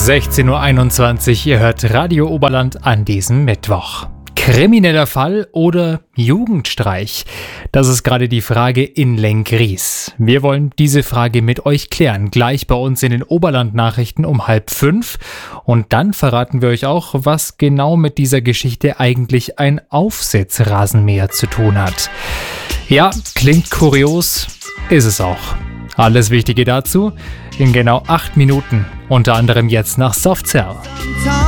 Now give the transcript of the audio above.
16:21 Uhr, ihr hört Radio Oberland an diesem Mittwoch. Krimineller Fall oder Jugendstreich? Das ist gerade die Frage in Lenggries. Wir wollen diese Frage mit euch klären, gleich bei uns in den Oberland-Nachrichten um 4:30. Und dann verraten wir euch auch, was genau mit dieser Geschichte eigentlich ein Aufsitzrasenmäher zu tun hat. Ja, klingt kurios, ist es auch. Alles Wichtige dazu in genau 8 Minuten, unter anderem jetzt nach Softcell.